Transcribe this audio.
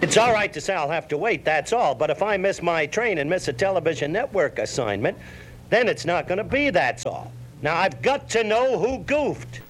It's all right to say I'll have to wait, that's all. But if I miss my train and miss a television network assignment, then it's not going to be that's all. Now, I've got to know who goofed.